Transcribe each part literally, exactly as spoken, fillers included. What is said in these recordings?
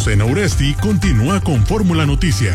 Azucena Uresti continúa con Fórmula Noticias.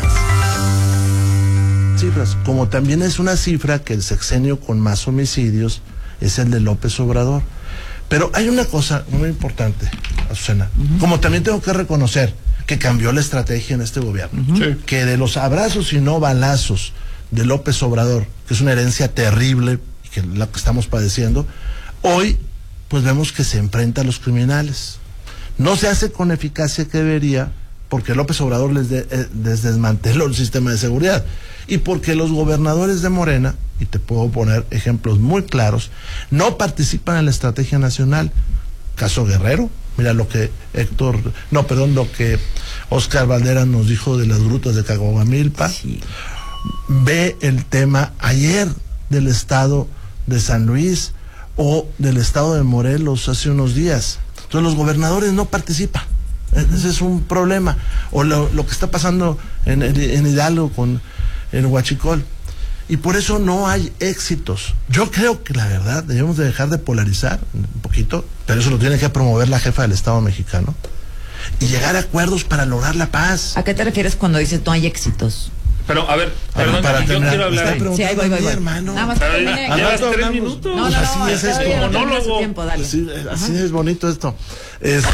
Cifras, como también es una cifra que el sexenio con más homicidios es el de López Obrador. Pero hay una cosa muy importante, Azucena, uh-huh. como también tengo que reconocer que cambió la estrategia en este gobierno, uh-huh. sí. que de los abrazos y no balazos de López Obrador, que es una herencia terrible, que es la que estamos padeciendo, hoy pues vemos que se enfrenta a los criminales. No se hace con eficacia que debería, porque López Obrador les, de, eh, les desmanteló el sistema de seguridad, y porque los gobernadores de Morena, y te puedo poner ejemplos muy claros, no participan en la estrategia nacional. Caso Guerrero, mira lo que Héctor, no, perdón, lo que Oscar Valderas nos dijo de las grutas de Caguamilpa. Sí. Ve el tema ayer del estado de San Luis o del estado de Morelos hace unos días. Entonces los gobernadores no participan. Ese es un problema. O lo, lo que está pasando en, en Hidalgo con el Huachicol. Y por eso no hay éxitos. Yo creo que la verdad debemos de dejar de polarizar un poquito, pero eso lo tiene que promover la jefa del Estado mexicano y llegar a acuerdos para lograr la paz. ¿A qué te refieres cuando dices no hay éxitos? Pero, a ver, perdón, para yo terminar, quiero hablar. Sí, ahí voy, voy, voy. Hermano. Nada más termine. Llevas tres hablamos. minutos. No, no, no, así no, es esto. No, monólogo. Tiempo, dale. Así, así es bonito esto. Este,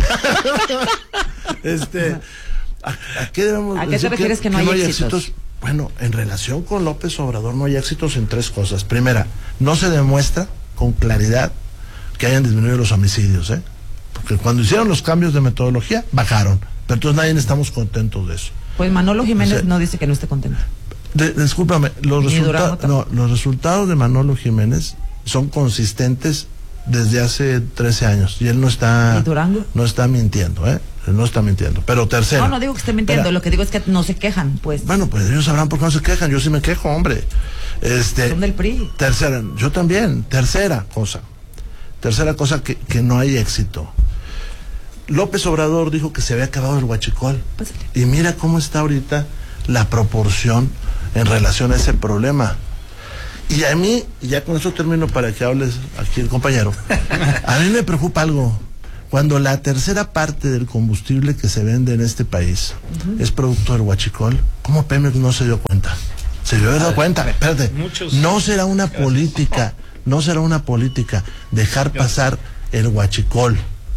este, ¿a, a qué debemos ¿A qué te refieres que, que no hay, que no hay éxitos? éxitos? Bueno, en relación con López Obrador no hay éxitos en tres cosas. Primera, no se demuestra con claridad que hayan disminuido los homicidios, ¿eh? Porque cuando hicieron los cambios de metodología, bajaron. Pero entonces nadie estamos contentos de eso. Pues Manolo Jiménez, o sea, no dice que no esté contento. De, discúlpame, los, resulta no, los resultados de Manolo Jiménez son consistentes desde hace trece años y él no está ¿Y Durango? no está mintiendo, ¿eh? No está mintiendo. Pero tercero. No, no digo que esté mintiendo, Espera. Lo que digo es que no se quejan, pues. Bueno, pues ellos sabrán por qué no se quejan, yo sí me quejo, hombre. Este, Son del P R I. Tercera, yo también. Tercera cosa. Tercera cosa que, que no hay éxito. López Obrador dijo que se había acabado el huachicol. Pues, y mira cómo está ahorita la proporción en relación a ese problema. Y a mí, ya con eso termino para que hables aquí el compañero, a mí me preocupa algo. Cuando la tercera parte del combustible que se vende en este país uh-huh. es producto del huachicol, ¿cómo Pemex no se dio cuenta? Se dio dado cuenta, espérate, Muchos... no será una política, no será una política dejar pasar el huachicol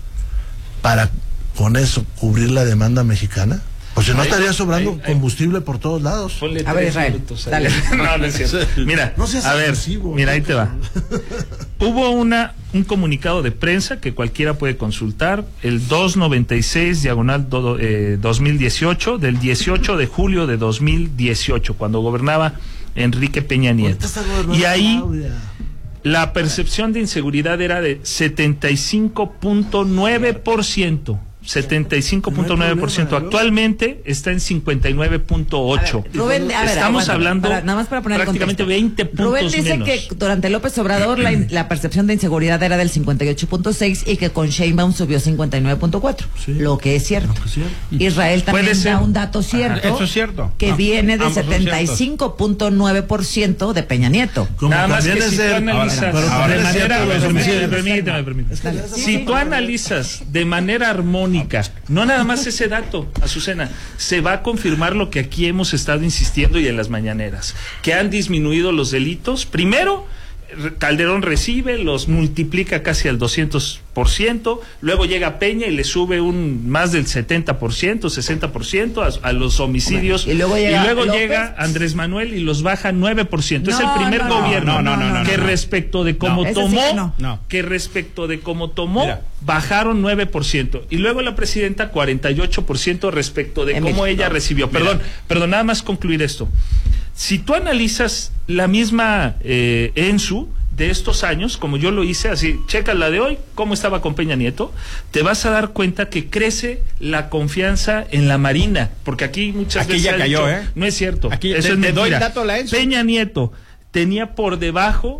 para con eso cubrir la demanda mexicana. Pues si no estaría sobrando ay, ay, combustible por todos lados. A ver, Israel, dale. No, no es cierto. Mira, no seas a ver, mira, ahí te va. Hubo una un comunicado de prensa que cualquiera puede consultar, el doscientos noventa y seis diagonal do, eh, dos mil dieciocho, del dieciocho de julio de dos mil dieciocho, cuando gobernaba Enrique Peña Nieto. Y ahí Claudia. La percepción de inseguridad era de setenta y cinco punto nueve por ciento. setenta y cinco punto nueve por ciento. Actualmente está en cincuenta y nueve punto ocho. Rubén, a ver, estamos aguanta, hablando para, nada más para poner prácticamente veinte puntos Rubén dice menos. Que durante López Obrador la, la percepción de inseguridad era del cincuenta y ocho punto seis y que con Sheinbaum subió cincuenta y nueve punto cuatro. Sí. Lo que es cierto. No, sí. Israel también da un dato cierto. Ajá, eso es cierto. Que no, viene de setenta y cinco punto nueve por ciento de Peña Nieto. Como nada más que si tú analizas de manera permíteme, permíteme. Si tú analizas de manera armónica, no nada más ese dato, Azucena, se va a confirmar lo que aquí hemos estado insistiendo y en las mañaneras, que han disminuido los delitos. Primero, Calderón recibe, los multiplica casi al doscientos por ciento, luego llega Peña y le sube un más del setenta por ciento, sesenta por ciento a, a los homicidios, y luego llega, y luego llega Andrés Manuel y los baja nueve por ciento. No, es el primer no, gobierno no, no, no, que no, no. respecto de cómo no. tomó, sí no. No. que respecto de cómo tomó, Mira. bajaron nueve por ciento. Y luego la presidenta cuarenta y ocho por ciento respecto de cómo ella no. recibió. Mira. Perdón, perdón, nada más concluir esto. Si tú analizas la misma eh, ENSU de estos años, como yo lo hice, así, checa la de hoy, cómo estaba con Peña Nieto, te vas a dar cuenta que crece la confianza en la Marina, porque aquí muchas aquí veces ya cayó, dicho, ¿eh? no es cierto. Aquí eso te, es te doy mentira. el dato a la ENSU. Peña Nieto tenía por debajo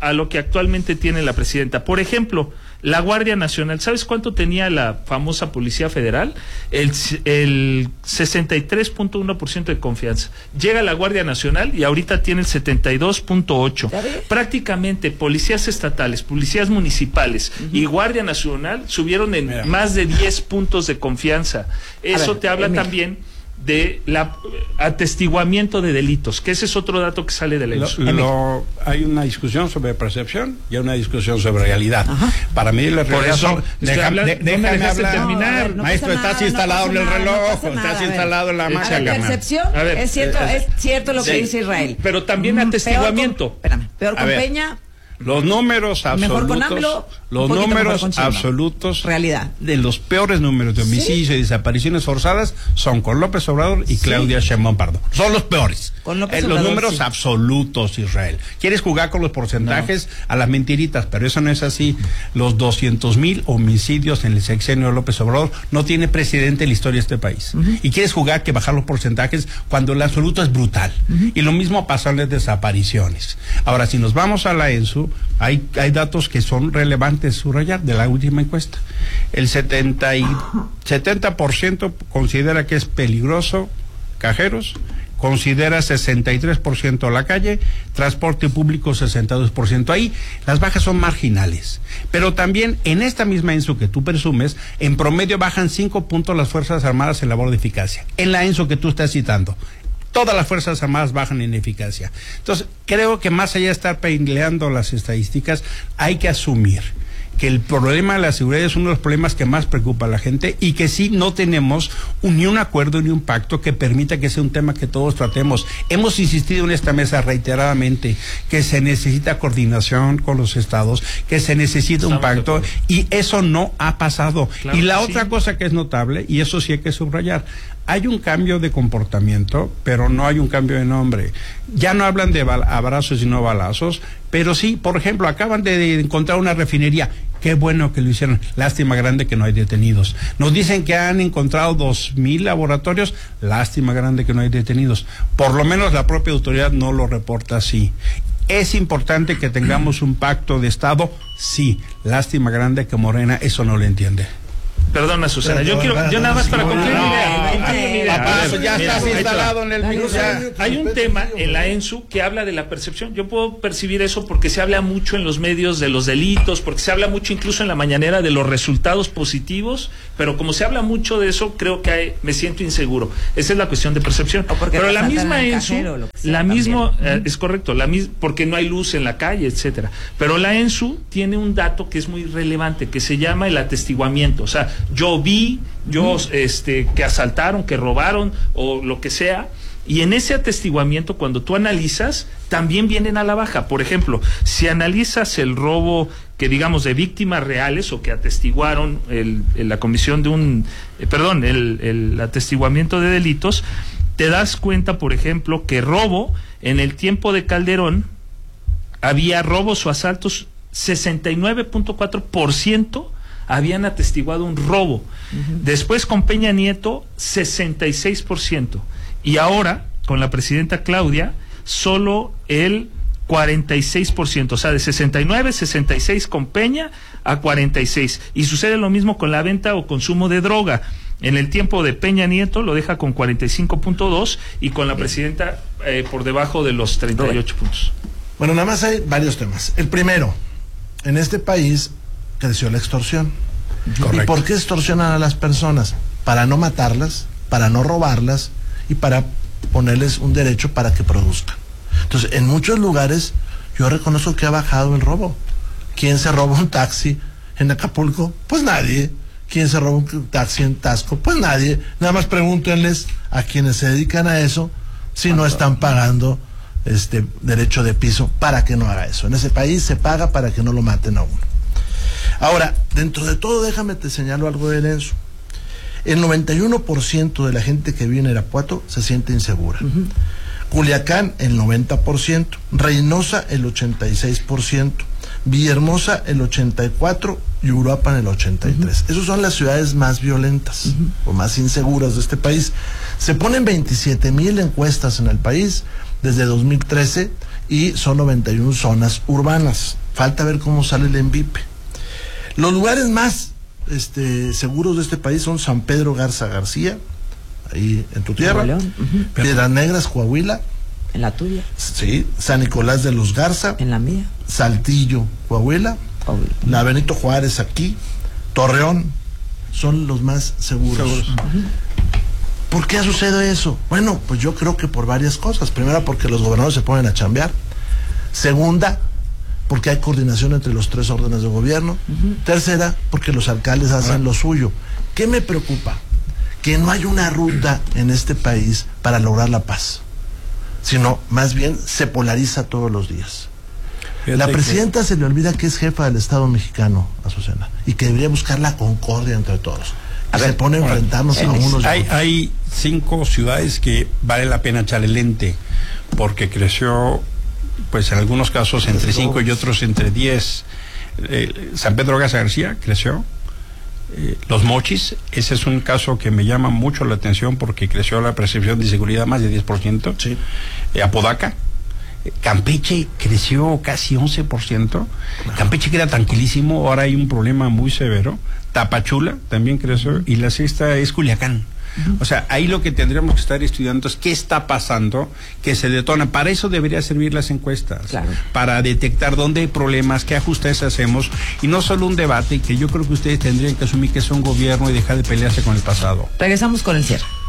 a lo que actualmente tiene la presidenta. Por ejemplo, la Guardia Nacional, ¿sabes cuánto tenía la famosa Policía Federal? El, el sesenta y tres punto uno por ciento de confianza. Llega la Guardia Nacional y ahorita tiene el setenta y dos punto ocho por ciento. Prácticamente policías estatales, policías municipales uh-huh. y Guardia Nacional subieron en Mira. más de diez puntos de confianza. Eso ver, te habla eh, también de la atestiguamiento de delitos, que ese es otro dato que sale de la lo, lo, hay una discusión sobre percepción y hay una discusión sobre realidad. Ajá. Para mí la realidad. Por eso, son, deja, habla, de, déjame hablar. Terminar. No, no Maestro, estás nada, instalado no en el nada, reloj, no estás instalado en la máquina. La percepción, a ver, es cierto, eh, es cierto lo sí, que dice Israel. Pero también atestiguamiento. Peor con, espérame, peor con Peña. Los números absolutos, con AMLO, los números absolutos realidad de los peores números de homicidios ¿Sí? y desapariciones forzadas son con López Obrador y Claudia ¿Sí? Sheinbaum Pardo. Son los peores. Con López eh, Obrador, los números sí. absolutos, Israel. Quieres jugar con los porcentajes no. a las mentiritas, pero eso no es así. Los doscientos mil homicidios en el sexenio de López Obrador no tiene precedente en la historia de este país. Uh-huh. Y quieres jugar que bajar los porcentajes cuando el absoluto es brutal. Uh-huh. Y lo mismo pasó en las desapariciones. Ahora, si nos vamos a la ENSU, Hay, hay datos que son relevantes subrayar de la última encuesta. El setenta y, setenta por ciento considera que es peligroso cajeros, considera sesenta y tres por ciento la calle, transporte público sesenta y dos por ciento. Ahí las bajas son marginales. Pero también en esta misma ENSU que tú presumes, en promedio bajan cinco puntos las Fuerzas Armadas en labor de eficacia. En la ENSU que tú estás citando. Todas las Fuerzas Armadas bajan en eficacia. Entonces, creo que más allá de estar peleando las estadísticas, hay que asumir que el problema de la seguridad es uno de los problemas que más preocupa a la gente y que sí no tenemos un, ni un acuerdo ni un pacto que permita que sea un tema que todos tratemos. Hemos insistido en esta mesa reiteradamente que se necesita coordinación con los estados, que se necesita un pacto y eso no ha pasado. Claro, y la otra sí. cosa que es notable, y eso sí hay que subrayar, hay un cambio de comportamiento, pero no hay un cambio de nombre. Ya no hablan de abrazos y no balazos, pero sí, por ejemplo, acaban de encontrar una refinería. Qué bueno que lo hicieron. Lástima grande que no hay detenidos. Nos dicen que han encontrado dos mil laboratorios. Lástima grande que no hay detenidos. Por lo menos la propia autoridad no lo reporta así. ¿Es importante que tengamos un pacto de Estado? Sí. Lástima grande que Morena eso no lo entiende. Perdona, Susana, yo quiero, yo nada más para concluir mi idea. Ya estás instalado en el virus. Hay un tema en la ENSU que habla de la percepción. Yo puedo percibir eso porque se habla mucho en los medios de los delitos, porque se habla mucho incluso en la mañanera de los resultados positivos, pero como se habla mucho de eso, creo que hay, me siento inseguro. Esa es la cuestión de percepción. Pero la misma ENSU, cajero, la misma, eh, es correcto, la mis, porque no hay luz en la calle, etcétera. Pero la ENSU tiene un dato que es muy relevante, que se llama el atestiguamiento. O sea, yo vi, yo, este, que asaltaron, que robaron o lo que sea, y en ese atestiguamiento, cuando tú analizas, también vienen a la baja. Por ejemplo, si analizas el robo que digamos de víctimas reales o que atestiguaron el, el, la comisión de un, eh, perdón, el, el atestiguamiento de delitos, te das cuenta, por ejemplo, que robo en el tiempo de Calderón había robos o asaltos sesenta y nueve punto cuatro por ciento habían atestiguado un robo. Uh-huh. Después con Peña Nieto, sesenta y seis por ciento. Y ahora, con la presidenta Claudia, solo el cuarenta y seis por ciento. O sea, de sesenta y nueve, sesenta y seis con Peña a cuarenta y seis. Y sucede lo mismo con la venta o consumo de droga. En el tiempo de Peña Nieto lo deja con cuarenta y cinco punto dos y con la presidenta eh, por debajo de los treinta y ocho puntos. Bueno, nada más hay varios temas. El primero, en este país creció la extorsión. Correcto. ¿Y por qué extorsionan a las personas? Para no matarlas, para no robarlas y para ponerles un derecho para que produzcan. Entonces, en muchos lugares yo reconozco que ha bajado el robo. ¿Quién se roba un taxi en Acapulco? Pues nadie. ¿Quién se roba un taxi en Tasco? Pues nadie. Nada más pregúntenles a quienes se dedican a eso si no están pagando este derecho de piso para que no haga eso. En ese país se paga para que no lo maten a uno. Ahora, dentro de todo, déjame te señalo algo de ENSU. El noventa y uno por ciento de la gente que vive en Irapuato se siente insegura. Uh-huh. Culiacán, el noventa por ciento. Reynosa, el ochenta y seis por ciento. Villahermosa, el ochenta y cuatro por ciento. Y Uruapan, el ochenta y tres por ciento. Uh-huh. Esas son las ciudades más violentas, uh-huh, o más inseguras de este país. Se ponen veintisiete mil encuestas en el país desde dos mil trece y son noventa y una zonas urbanas. Falta ver cómo sale el ENVIPE. Los lugares más este, seguros de este país son San Pedro Garza García, ahí en tu tierra, uh-huh. Piedras Negras, Coahuila. En la tuya. Sí, San Nicolás de los Garza. En la mía. Saltillo, Coahuila. Coahuila. La Benito Juárez aquí. Torreón. Son los más seguros. seguros. Uh-huh. ¿Por qué sucede eso? Bueno, pues yo creo que por varias cosas. Primera, porque los gobernadores se ponen a chambear. Segunda, porque hay coordinación entre los tres órdenes de gobierno. Uh-huh. Tercera, porque los alcaldes hacen lo suyo. ¿Qué me preocupa? Que no hay una ruta en este país para lograr la paz, sino más bien se polariza todos los días. Fíjate la presidenta que... se le olvida que es jefa del Estado mexicano, Azucena, y que debería buscar la concordia entre todos. A ver, se pone a enfrentarnos a unos hay, hay cinco ciudades que vale la pena echarle lente, porque creció, pues en algunos casos entre cinco y otros entre diez. Eh, San Pedro Garza García creció. Eh, los Mochis, ese es un caso que me llama mucho la atención porque creció la percepción de seguridad más de diez por ciento. Sí. Eh, Apodaca, eh, Campeche creció casi once por ciento. No. Campeche que era tranquilísimo, ahora hay un problema muy severo. Tapachula también creció, y la sexta es Culiacán. Uh-huh. O sea, ahí lo que tendríamos que estar estudiando es qué está pasando, que se detona. Para eso debería servir las encuestas, claro, para detectar dónde hay problemas, qué ajustes hacemos, y no solo un debate, que yo creo que ustedes tendrían que asumir que es un gobierno y dejar de pelearse con el pasado. Regresamos con el cierre.